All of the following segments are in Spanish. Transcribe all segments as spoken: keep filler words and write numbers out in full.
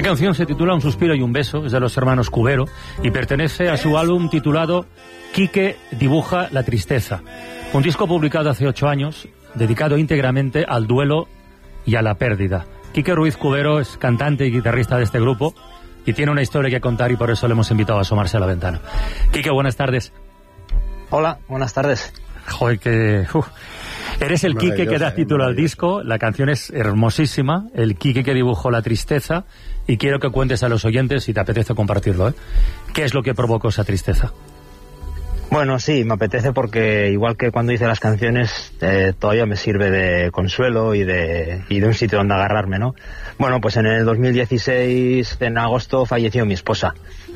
canción se titula Un suspiro y un beso, es de los hermanos Cubero y pertenece a su álbum titulado Quique dibuja la tristeza, un disco publicado hace ocho años dedicado íntegramente al duelo y a la pérdida. Quique Ruiz Cubero es cantante y guitarrista de este grupo y tiene una historia que contar y por eso le hemos invitado a asomarse a la ventana. Quique, buenas tardes. Hola, buenas tardes. Joder, que... Uf. Eres el Quique que da título al disco, la canción es hermosísima, el Quique que dibujó la tristeza, y quiero que cuentes a los oyentes, si te apetece compartirlo, ¿eh? ¿Qué es lo que provocó esa tristeza? Bueno, sí, me apetece porque igual que cuando hice las canciones, eh, todavía me sirve de consuelo y de, y de un sitio donde agarrarme, ¿no? Bueno, pues en el dos mil dieciséis, en agosto, falleció mi esposa.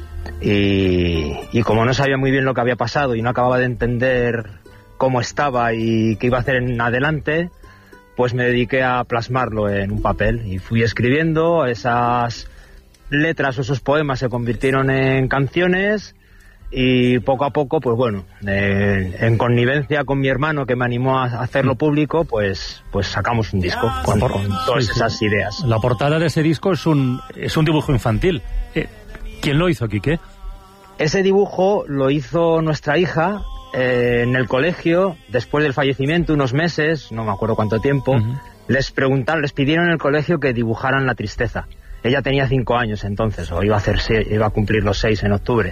Y, y como no sabía muy bien lo que había pasado y no acababa de entender cómo estaba y qué iba a hacer en adelante, pues me dediqué a plasmarlo en un papel y fui escribiendo. Esas letras o esos poemas se convirtieron en canciones y poco a poco, pues bueno, eh, en connivencia con mi hermano que me animó a hacerlo público, pues pues sacamos un disco con, con todas sí, esas sí. ideas. La portada de ese disco es un, es un dibujo infantil. Eh, ¿Quién lo hizo, Quique? Ese dibujo lo hizo nuestra hija eh, en el colegio, después del fallecimiento, unos meses, no me acuerdo cuánto tiempo. Uh-huh. Les preguntaron, les pidieron en el colegio que dibujaran la tristeza. Ella tenía cinco años entonces, o iba a hacer iba a cumplir los seis en octubre.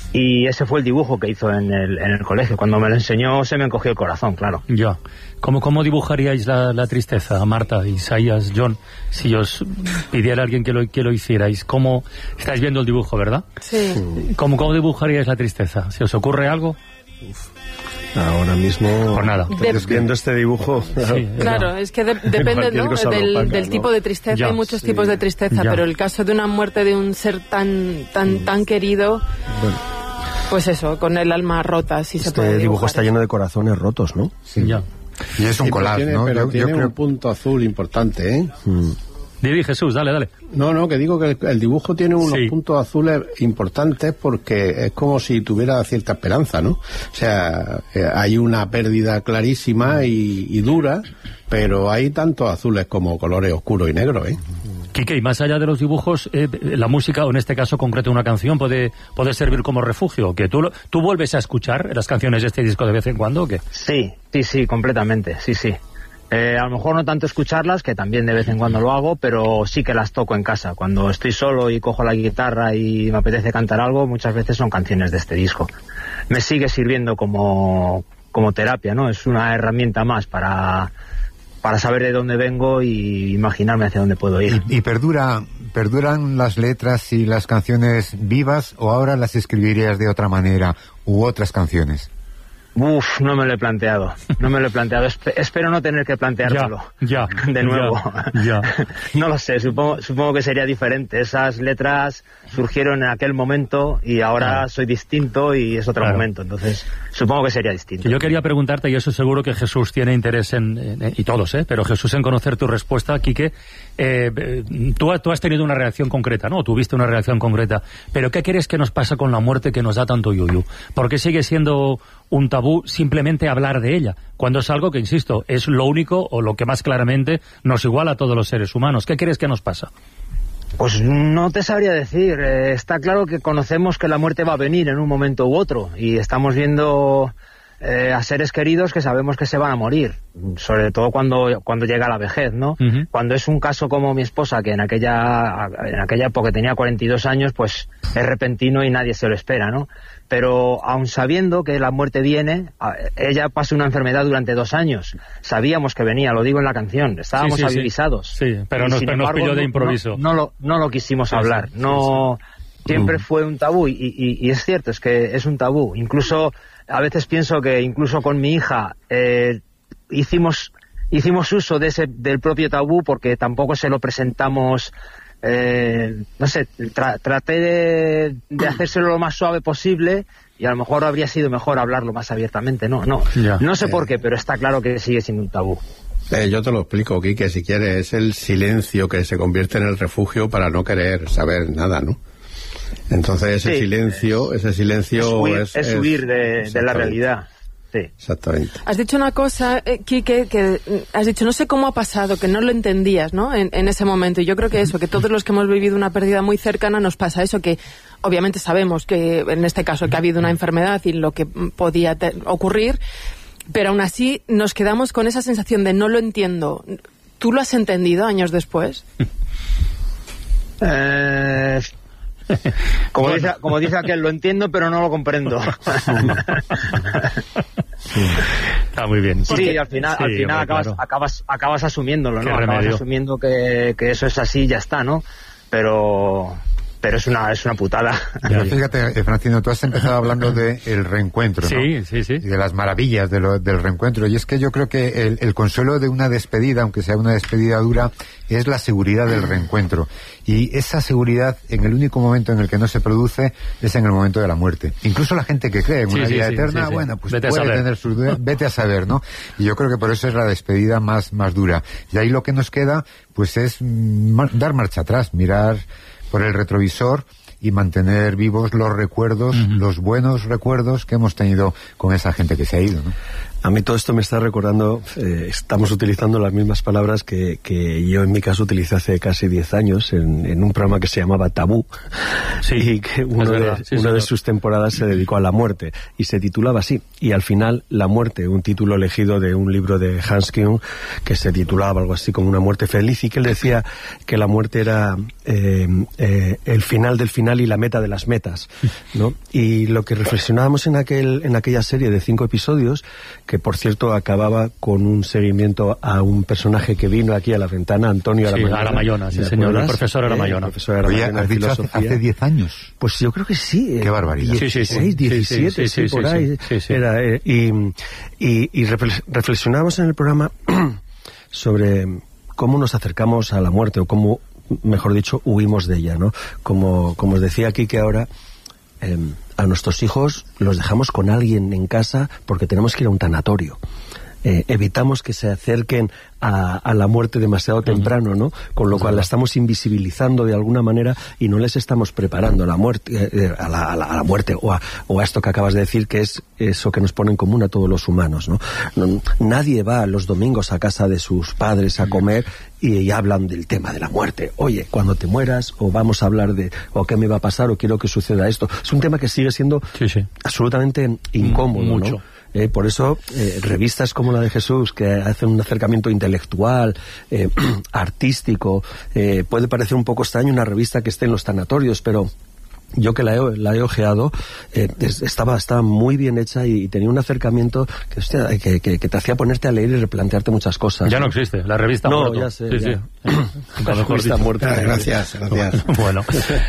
Y ese fue el dibujo que hizo en el, en el colegio. Cuando me lo enseñó se me encogió el corazón, claro. Ya. ¿Cómo, cómo dibujaríais la, la tristeza, Marta, Isaías, John? Si os pidiera a alguien que lo, que lo hicierais, ¿cómo? Estáis viendo el dibujo, ¿verdad? Sí. ¿Cómo, cómo dibujaríais la tristeza? ¿Se os ocurre algo? Uf. Ahora mismo, por nada. De... viendo este dibujo... Sí, claro, es que de, depende, ¿no? del, opaca, del tipo ¿no? de tristeza. Ya, hay muchos sí. tipos de tristeza, ya. pero el caso de una muerte de un ser tan tan tan querido... Bueno. Pues eso, con el alma rota, si este se puede dibujar. Este dibujo está lleno de corazones rotos, ¿no? Sí, ya. Y es un sí, collage, tiene, ¿no? Pero yo, tiene yo creo... un punto azul importante, ¿eh? Mm. Didi, Jesús, dale, dale. No, no, que digo que el, el dibujo tiene unos sí. puntos azules importantes porque es como si tuviera cierta esperanza, ¿no? O sea, eh, hay una pérdida clarísima y, y dura, pero hay tantos azules como colores oscuros y negros, ¿eh? Quique, y más allá de los dibujos, eh, la música, o en este caso concreto una canción, puede, puede servir como refugio. ¿Que tú, ¿Tú vuelves a escuchar las canciones de este disco de vez en cuando o qué? Sí, sí, sí, completamente, sí, sí. Eh, a lo mejor no tanto escucharlas, que también de vez en cuando lo hago, pero sí que las toco en casa. Cuando estoy solo y cojo la guitarra y me apetece cantar algo, muchas veces son canciones de este disco. Me sigue sirviendo como, como terapia, ¿no? Es una herramienta más para... para saber de dónde vengo y imaginarme hacia dónde puedo ir. ¿Y, y perdura, perduran las letras y las canciones vivas o ahora las escribirías de otra manera u otras canciones? Uf, no me lo he planteado, no me lo he planteado. Esp- espero no tener que planteármelo ya, ya, de nuevo. Ya, ya. No lo sé, supongo, supongo que sería diferente. Esas letras surgieron en aquel momento y ahora claro. soy distinto y es otro claro. momento. Entonces, supongo que sería distinto. Que yo quería preguntarte, y eso seguro que Jesús tiene interés en, en y todos, ¿eh? Pero Jesús en conocer tu respuesta, Quique. Eh, tú, tú has tenido una reacción concreta, ¿no? Tuviste una reacción concreta. Pero ¿qué crees que nos pasa con la muerte que nos da tanto yuyu? ¿Por qué sigue siendo un tabú simplemente hablar de ella, cuando es algo que, insisto, es lo único o lo que más claramente nos iguala a todos los seres humanos? ¿Qué crees que nos pasa? Pues no te sabría decir. Eh, está claro que conocemos que la muerte va a venir en un momento u otro y estamos viendo eh, a seres queridos que sabemos que se van a morir, sobre todo cuando cuando llega la vejez, ¿no? Uh-huh. Cuando es un caso como mi esposa, que en aquella en aquella época tenía cuarenta y dos años, pues es repentino y nadie se lo espera, ¿no? Pero aun sabiendo que la muerte viene, ella pasó una enfermedad durante dos años. Sabíamos que venía, lo digo en la canción, estábamos sí, sí, avisados. Sí, sí pero nos, embargo, nos pilló de improviso. No, no, lo, no lo quisimos sí, hablar, sí, no... Sí, sí. Siempre fue un tabú y, y, y es cierto, es que es un tabú. Incluso, a veces pienso que incluso con mi hija eh, hicimos hicimos uso de ese del propio tabú porque tampoco se lo presentamos... Eh, no sé, tra- traté de, de hacérselo lo más suave posible y a lo mejor habría sido mejor hablarlo más abiertamente. No, no, yeah. no sé eh. por qué, pero está claro que sigue siendo un tabú. Eh, yo te lo explico, Quique, si quieres. Es el silencio que se convierte en el refugio para no querer saber nada, ¿no? Entonces ese sí. silencio, ese silencio es huir, es, es es huir de, de la realidad. Sí. Exactamente. Has dicho una cosa, eh, Quique, que has dicho, no sé cómo ha pasado, que no lo entendías, ¿no? En, en ese momento. Y yo creo que eso, que todos los que hemos vivido una pérdida muy cercana nos pasa eso, que obviamente sabemos que en este caso que ha habido una enfermedad y lo que podía te- ocurrir, pero aún así nos quedamos con esa sensación de no lo entiendo. ¿Tú lo has entendido años después? Eh... Como, bueno. dice, como dice aquel, lo entiendo pero no lo comprendo. Está muy bien. Sí, Porque, al final, sí, al final hombre, acabas, claro. acabas, acabas asumiéndolo, ¿no? Qué Acabas remedio. asumiendo que, que eso es así y ya está, ¿no? Pero... pero es una es una putada. Pero fíjate, Francino, tú has empezado hablando del de reencuentro, ¿no? Sí, sí, sí. Y de las maravillas de lo, del reencuentro. Y es que yo creo que el, el consuelo de una despedida, aunque sea una despedida dura, es la seguridad del reencuentro. Y esa seguridad, en el único momento en el que no se produce, es en el momento de la muerte. Incluso la gente que cree en una sí, vida sí, eterna, sí, sí. bueno, pues Vete puede tener sus dudas, vete a saber, ¿no? Y yo creo que por eso es la despedida más, más dura. Y ahí lo que nos queda, pues es mm, dar marcha atrás, mirar por el retrovisor y mantener vivos los recuerdos, uh-huh. los buenos recuerdos que hemos tenido con esa gente que se ha ido, ¿no? A mí todo esto me está recordando, eh, estamos utilizando las mismas palabras que, que yo en mi caso utilicé hace casi diez años en, en un programa que se llamaba Tabú, sí, y que uno, verdad, de, sí, una de sus temporadas se dedicó a la muerte y se titulaba así, y al final La muerte, un título elegido de un libro de Hans Küng que se titulaba algo así como Una muerte feliz, y que él decía que la muerte era eh, eh, el final del final y la meta de las metas, ¿no? Y lo que reflexionábamos en aquel en aquella serie de cinco episodios, que por cierto acababa con un seguimiento a un personaje que vino aquí a la ventana, Antonio sí, Aramayona. Aramayona, sí, señor, el profesor Aramayona. Eh, profesor Aramayona ¿Has dicho hace, hace diez años? Pues yo creo que sí. Qué barbaridad. dieciséis, sí, sí, sí. diecisiete, sí, sí, sí, sí, por sí, ahí. sí, sí. Era, eh, y y, y reflexionábamos en el programa sobre cómo nos acercamos a la muerte, o cómo, mejor dicho, huimos de ella, ¿no? Como, como os decía aquí, que ahora eh, a nuestros hijos los dejamos con alguien en casa porque tenemos que ir a un tanatorio. Eh, evitamos que se acerquen a, a la muerte demasiado temprano, ¿no? Con lo cual la estamos invisibilizando de alguna manera y no les estamos preparando a la muerte, eh, a, la, a, la, a la muerte o a, o a esto que acabas de decir, que es eso que nos pone en común a todos los humanos, ¿no? No, nadie va los domingos a casa de sus padres a comer y, y hablan del tema de la muerte. Oye, cuando te mueras, o vamos a hablar de, o qué me va a pasar, o quiero que suceda esto. Es un tema que sigue siendo sí, sí. absolutamente incómodo, mucho. ¿no? Eh, por eso, eh, revistas como la de Jesús, que hacen un acercamiento intelectual, eh, artístico, eh, puede parecer un poco extraño una revista que esté en los tanatorios, pero yo que la he, la he ojeado, eh, estaba, estaba muy bien hecha y, y tenía un acercamiento que, hostia, que, que, que te hacía ponerte a leer y replantearte muchas cosas. Ya no, no existe, la revista no, muerto. ya sé, sí, ya. sí. La revista muerta. Ah, gracias, gracias. Bueno,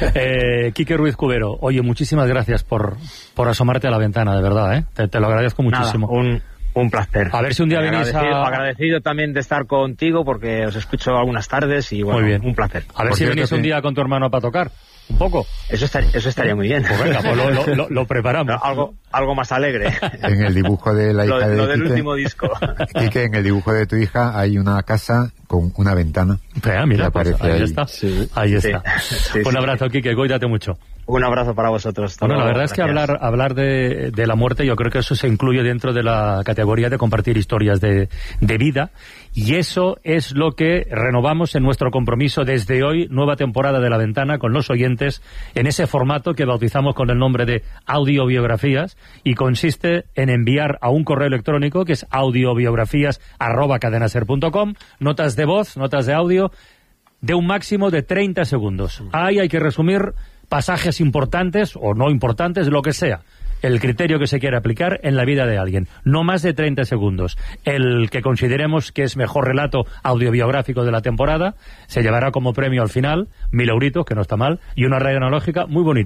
eh, Quique Ruiz Cubero, oye, muchísimas gracias por, por asomarte a la ventana, de verdad, ¿eh? Te, te lo agradezco muchísimo. Nada, un, un placer. A ver si un día venís agradecido, a... agradecido también de estar contigo, porque os escucho algunas tardes y bueno, muy bien. un placer. A ver Por si cierto venís que... un día con tu hermano para tocar. Un poco. Eso estaría, eso estaría muy bien. Pues venga, pues lo, lo, lo, lo preparamos. No, algo, algo más alegre. En el dibujo de la hija lo, de lo del Quique, último disco. Quique, en el dibujo de tu hija hay una casa con una ventana. Pero, mira, pues, ahí, ahí está. Sí. Ahí está. Sí, sí, Un sí. abrazo, Quique, cuídate mucho. Un abrazo para vosotros. Hasta Bueno, la luego. verdad es que Gracias. hablar hablar de, de la muerte, yo creo que eso se incluye dentro de la categoría de compartir historias de, de vida, y eso es lo que renovamos en nuestro compromiso desde hoy, nueva temporada de La Ventana, con los oyentes, en ese formato que bautizamos con el nombre de audiobiografías, y consiste en enviar a un correo electrónico que es audiobiografías arroba cadenaser punto com notas de voz, notas de audio, de un máximo de treinta segundos. Ahí hay que resumir pasajes importantes o no importantes, lo que sea. El criterio que se quiere aplicar en la vida de alguien. No más de treinta segundos. El que consideremos que es mejor relato audiobiográfico de la temporada se llevará como premio al final mil euritos, que no está mal, y una radio analógica muy bonita.